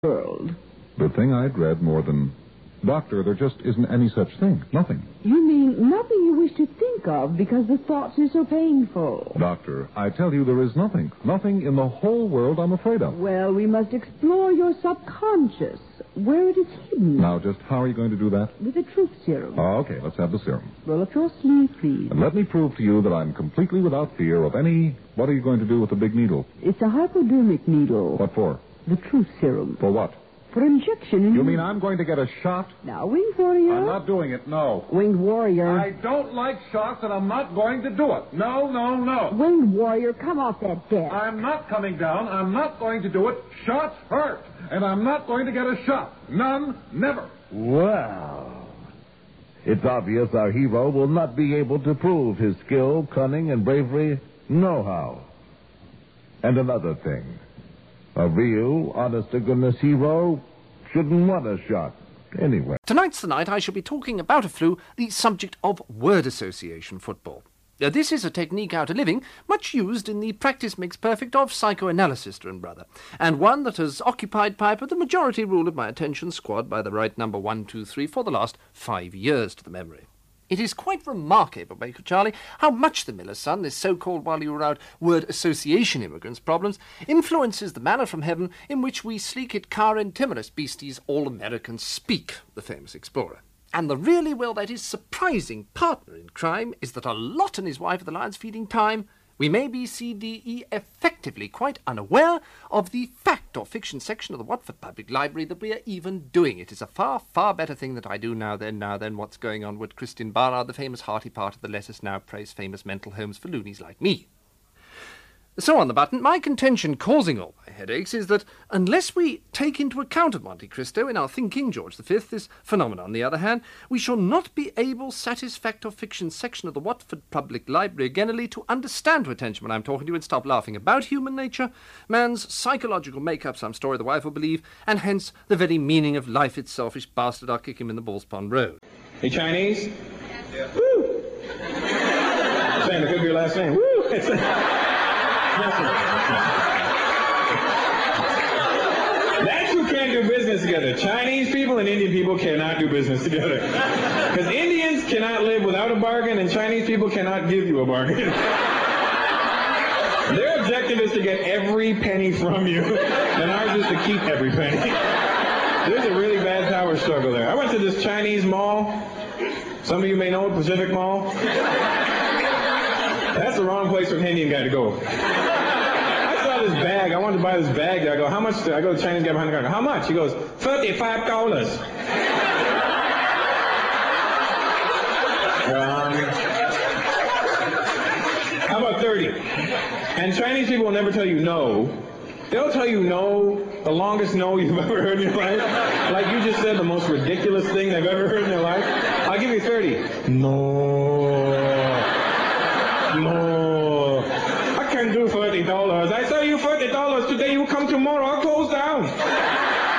world. The thing I dread more than... Doctor, there just isn't any such thing. Nothing. You mean nothing you wish to think of because the thoughts are so painful? Doctor, I tell you there is nothing. Nothing in the whole world I'm afraid of. Well, we must explore your subconscious, where it is hidden. Now, just how are you going to do that? With a truth serum. Oh, okay, let's have the serum. Roll up your sleeve, please. And let me prove to you that I'm completely without fear of any... What are you going to do with the big needle? It's a hypodermic needle. What for? The truth serum. For what? For injection in... You mean I'm going to get a shot? Now, Winged Warrior. I'm not doing it, no. Winged Warrior. I don't like shots, and I'm not going to do it. No, no, no. Winged Warrior, come off that desk. I'm not coming down. I'm not going to do it. Shots hurt, and I'm not going to get a shot. None, never. Wow. It's obvious our hero will not be able to prove his skill, cunning, and bravery nohow. And another thing. A real, honest-to-goodness hero shouldn't want a shot anyway. Tonight's the night I shall be talking about a flu, the subject of word association football. This is a technique out of living, much used in the practice makes perfect of psychoanalysis, dear brother, and one that has occupied Piper the majority rule of my attention squad by the right number 1, 2, 3 for the last 5 years to the memory. It is quite remarkable, Baker Charlie, how much the miller's son, this so-called while you were out word association immigrants' problems, influences the manner from heaven in which we sleek-it car and timorous beasties all-Americans speak, the famous explorer. And the really, well, that is surprising partner in crime is that a lot and his wife of the Lions feeding time, we may be CDE effectively quite unaware of the fact or fiction section of the Watford Public Library that we are even doing. It is a far, far better thing that I do now than what's going on with Christian Barnard, the famous hearty part of the Let Us Now Praise famous mental homes for loonies like me. So on the button, my contention causing all my headaches is that unless we take into account of Monte Cristo in our thinking, George V, this phenomenon, on the other hand, we shall not be able, satisfactor fiction section of the Watford Public Library againly, to understand to attention when I'm talking to you and stop laughing about human nature, man's psychological make-up, some story the wife will believe, and hence the very meaning of life, its selfish bastard, I'll kick him in the Balls Pond Road. Hey, Chinese? Yeah. Woo! Saying it could be your last name. Woo! That's who can't do business together. Chinese people and Indian people cannot do business together. Because Indians cannot live without a bargain, and Chinese people cannot give you a bargain. Their objective is to get every penny from you, and ours is to keep every penny. There's a really bad power struggle there. I went to this Chinese mall. Some of you may know it, Pacific Mall. That's the wrong place for an Indian guy to go. I saw this bag. I wanted to buy this bag. I go, how much? I go to the Chinese guy behind the counter. How much? He goes, $35. How about 30? And Chinese people will never tell you no. They'll tell you no, the longest no you've ever heard in your life. Like you just said, the most ridiculous thing they've ever heard in their life. I'll give you 30. No.